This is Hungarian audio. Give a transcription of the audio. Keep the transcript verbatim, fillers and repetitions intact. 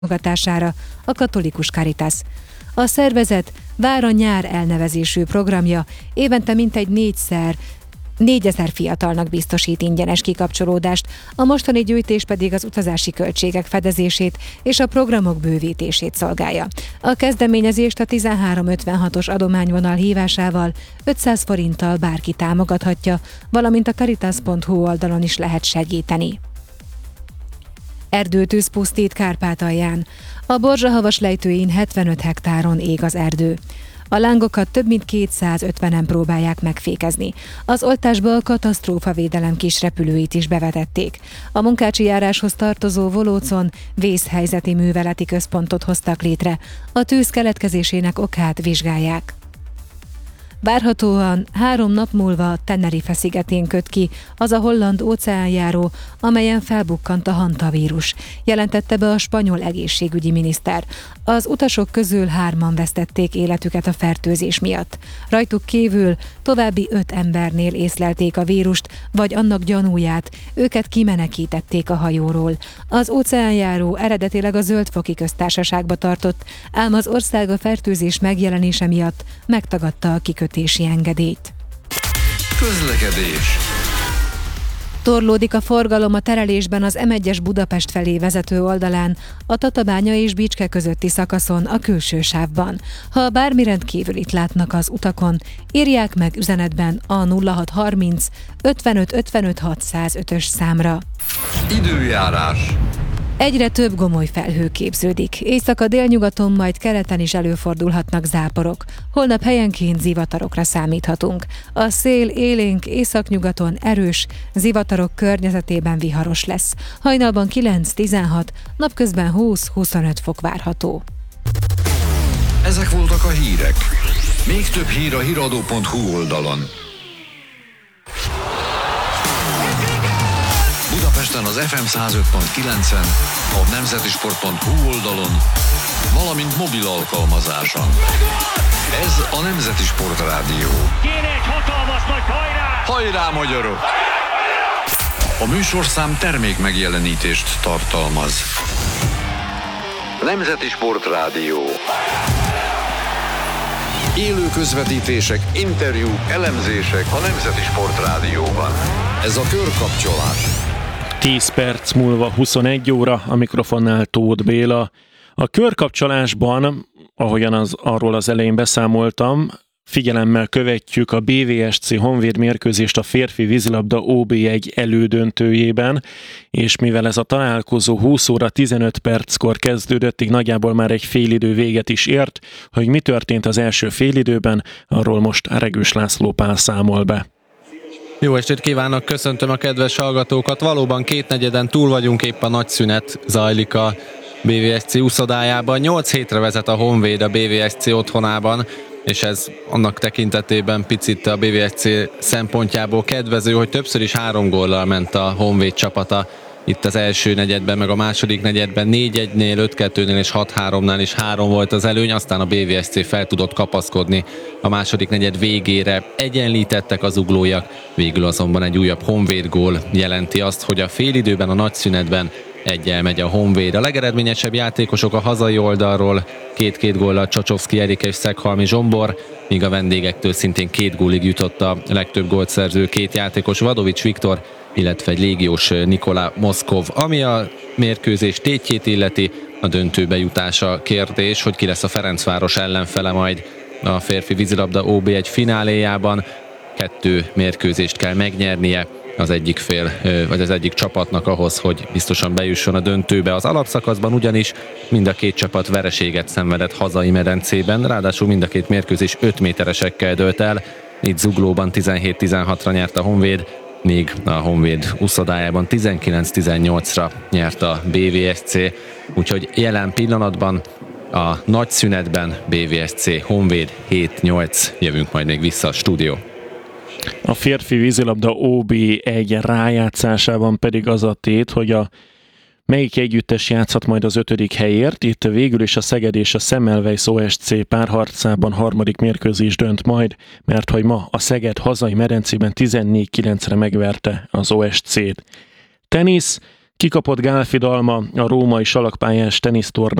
támogatására a Katolikus Caritas. A szervezet Vár-a-nyár elnevezésű programja évente mintegy négyszer négyezer fiatalnak biztosít ingyenes kikapcsolódást, a mostani gyűjtés pedig az utazási költségek fedezését és a programok bővítését szolgálja. A kezdeményezést a tizenhárom ötvenhatos adományvonal hívásával ötszáz forinttal bárki támogathatja, valamint a caritas pont hu oldalon is lehet segíteni. Erdőtűz pusztít Kárpátalján. A Borzsahavas lejtőin hetvenöt hektáron ég az erdő. A lángokat több mint kétszázötvenen próbálják megfékezni. Az oltásba a katasztrófavédelem kisrepülőit is bevetették. A Munkácsi járáshoz tartozó Volócon vészhelyzeti műveleti központot hoztak létre. A tűz keletkezésének okát vizsgálják. Várhatóan három nap múlva Tenerife szigetén köt ki az a holland óceánjáró, amelyen felbukkant a hantavírus, jelentette be a spanyol egészségügyi miniszter. Az utasok közül hárman vesztették életüket a fertőzés miatt. Rajtuk kívül további öt embernél észlelték a vírust, vagy annak gyanúját, őket kimenekítették a hajóról. Az óceánjáró eredetileg a Zöld-foki köztársaságba tartott, ám az ország a fertőzés megjelenése miatt megtagadta a kikötési engedélyt. Közlekedés. Torlódik a forgalom a terelésben az em egyes Budapest felé vezető oldalán, a Tatabánya és Bicske közötti szakaszon a külső sávban. Ha bármi rendkívülit látnak az utakon, írják meg üzenetben a nulla hat harminc ötvenöt ötvenöt hatszázötös számra. Időjárás. Egyre több gomoly felhő képződik. Éjszaka délnyugaton, majd keleten is előfordulhatnak záporok. Holnap helyenként zivatarokra számíthatunk. A szél élénk északnyugaton erős, zivatarok környezetében viharos lesz. Hajnalban kilenc-tizenhat, napközben húsz-huszonöt fok várható. Ezek voltak a hírek. Még több hír a híradó pont hu oldalon. Budapesten az ef em száz öt pont kilencen, a nemzetisport pont hu oldalon, valamint mobil alkalmazáson. Ez a Nemzeti Sport Rádió. Kéne egy hatalmas nagy hajrá! Hajrá, magyarok! A műsorszám termék megjelenítést tartalmaz. Nemzeti Sport Rádió. Élő közvetítések, interjúk, elemzések a Nemzeti Sport Rádióban. Ez a körkapcsolás. tíz perc múlva huszonegy óra, a mikrofonnál Tóth Béla. A körkapcsolásban, ahogyan az, arról az elején beszámoltam, figyelemmel követjük a bé vé es cé Honvéd mérkőzést a férfi vízilabda ó bé egy elődöntőjében, és mivel ez a találkozó húsz óra tizenöt perckor kezdődött, így nagyjából már egy félidő véget is ért, hogy mi történt az első félidőben, arról most Regős László Pál számol be. Jó estét kívánok, köszöntöm a kedves hallgatókat. Valóban kétnegyeden túl vagyunk, épp a nagy szünet zajlik a bé vé es cé uszodájában. nyolc hétre vezet a Honvéd a bé vé es cé otthonában, és ez annak tekintetében picit a bé vé es cé szempontjából kedvező, hogy többször is három góllal ment a Honvéd csapata. Itt az első negyedben, meg a második negyedben négy egynél, öt kettőnél és hat háromnál is három volt az előny, aztán a bé vé es cé fel tudott kapaszkodni a második negyed végére. Egyenlítettek az uglóiak, végül azonban egy újabb Honvéd gól jelenti azt, hogy a félidőben, a nagy szünetben eggyel megy a Honvéd. A legeredményesebb játékosok a hazai oldalról, két-két góllal Csacsovszki Erik és Szeghalmi Zsombor, míg a vendégektől szintén két gólig jutott a legtöbb gólt szerző két játékos, Vadovics Viktor, illetve egy légiós Nikola Moszkov. Ami a mérkőzés tétjét illeti, a döntőbe jutása kérdés, hogy ki lesz a Ferencváros ellenfele majd a férfi vízilabda ó bé egy fináléjában. Kettő mérkőzést kell megnyernie az egyik fél, vagy az egyik csapatnak ahhoz, hogy biztosan bejusson a döntőbe. Az alapszakaszban ugyanis mind a két csapat vereséget szenvedett hazai medencében, ráadásul mind a két mérkőzés öt méteresekkel dőlt el. Itt Zuglóban tizenhét tizenhatra nyert a Honvéd, míg a Honvéd uszodájában tizenkilenc tizennyolcra nyert a bé vé es cé, úgyhogy jelen pillanatban a nagy szünetben bé vé es cé Honvéd hét nyolc, jövünk majd még vissza a stúdió. A férfi vízilabda ó bé egy rájátszásában pedig az a tét, hogy a melyik együttes játszhat majd az ötödik helyért. Itt végül is a Szeged és a Semmelweis o es cé párharcában harmadik mérkőzés dönt majd, mert hogy ma a Szeged hazai medencében tizennégy kilencre megverte az o es cét. Tenisz, Kikapott Gálfi Dalma a római salakpályás tenisztorna